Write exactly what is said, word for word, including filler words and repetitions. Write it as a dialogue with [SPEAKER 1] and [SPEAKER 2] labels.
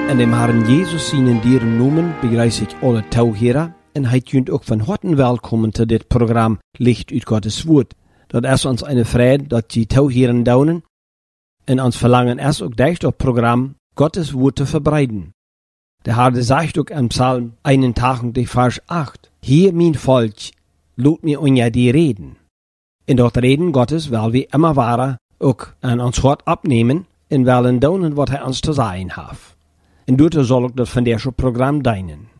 [SPEAKER 1] En dem Herrn Jesus zijn dieren noemen begrijs ik alle touwheren. En hij kunt ook van harten welkomen te dit programma Licht uit Gottes Woord. Dat is ons een vrede dat die touwheren daunen. En ons verlangen is ook dicht op programma Gottes Woord te verbreiden. De Heer zegt ook in Psalm eenentachtig vers acht. Hier mijn volk, laat me onder die reden. En dat reden Gottes wil we immer waren ook aan ons hart opnemen en willen doen wat hij ons te zeggen heeft. En doordat zal ook dat van deze programma dienen.